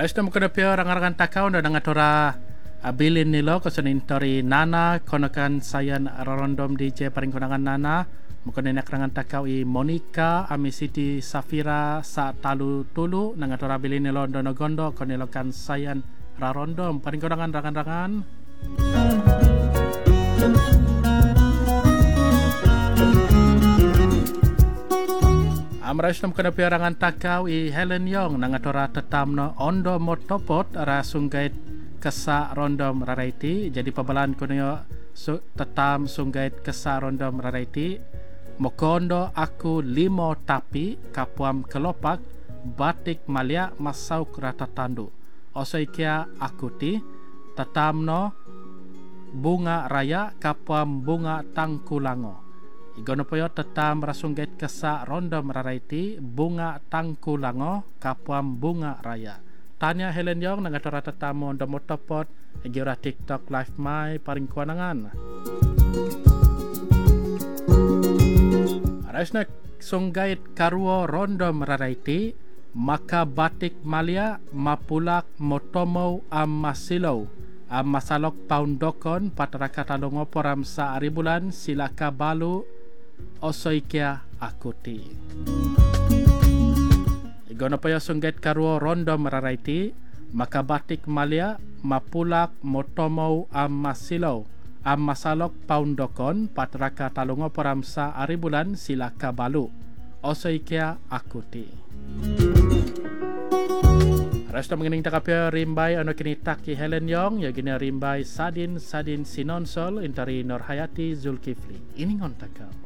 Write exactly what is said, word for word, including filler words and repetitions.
Ayos na mo kanapyo rangarangan takaw na nangatora abilin nilo kasanintori nana konakan sayan rarondom D J paring konangan nana mukana nakrangan takaw i Monica ami Siti Safira sa talu tulu nangatora abilin nilo donogondo konilokan sayan rarondom paring konangan rangan-rangan. Amrais nam kana piarangan takaw i Helen Yong nangatora tetamno ondo motopot ra sunggait kesa rondom raraiti jadi pabalan kuno su, tetam sunggait kesa rondom raraiti mokondo aku limo tapi kapuam kelopak batik malia masauk rata tandu osoikia akuti tetamno bunga raya kapuam bunga tangkulango Igono poyo tetam rasunggait kesa rondom raraiti bunga tangkulango kapuam bunga raya. Tanya Helen Yong nangatora tetamu ondo motopot egiora TikTok live mai paring kuanangan. Araisna sunggait karuo rondom raraiti maka batik malia mapulak motomo amasilau amasalok paundokon patraka talongo poram sa aribulan silaka balu osoikia akuti. Igono payo sunggait karuo rondom raraiti maka batik malia mapulak motomo amasilau amasalok paundokon patraka talongo poram sa aribulan silaka balu osoikia akuti. Resto mengening takapya rimbai ano kini taki Helen Yong ya gini rimbai sadin sadin sinonsol intari Nurhayati Zulkifli. Ini ngon takau.